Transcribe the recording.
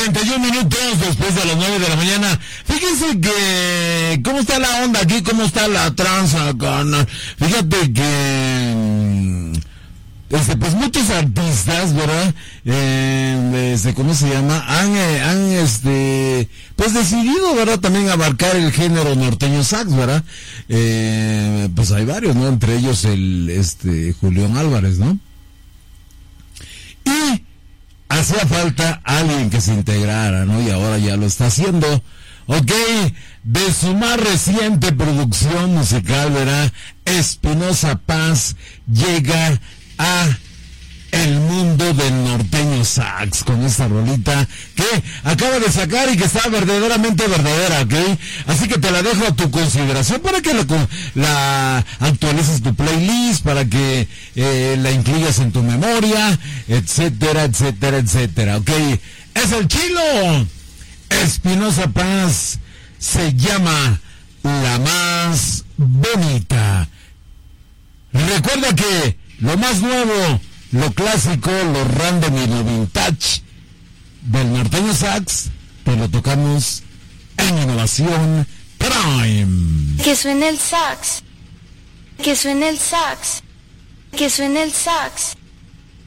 41 minutos después de las 9 de la mañana. Fíjense que, ¿cómo está la onda aquí? ¿Cómo está la tranza, carnal? Fíjate que, pues muchos artistas, ¿verdad? ¿Cómo se llama? Han pues decidido, ¿verdad? También abarcar el género norteño sax, ¿verdad? Pues hay varios, ¿no? Entre ellos Julián Álvarez, ¿no? Y hacía falta alguien que se integrara, ¿no? Y ahora ya lo está haciendo. Ok, de su más reciente producción musical, ¿verdad? Espinosa Paz llega a el mundo del norteño sax con esta rolita que acaba de sacar y que está verdaderamente verdadera, ¿ok? Así que te la dejo a tu consideración para que la actualices tu playlist, para que la incluyas en tu memoria, etcétera, etcétera, etcétera, ¿ok? Es el Chilo. Espinosa Paz se llama La Más Bonita. Recuerda que lo más nuevo, lo clásico, lo random y lo vintage del norteño sax, te lo tocamos en Innovación Prime. Que suene el sax, que suene el sax, que suene el sax.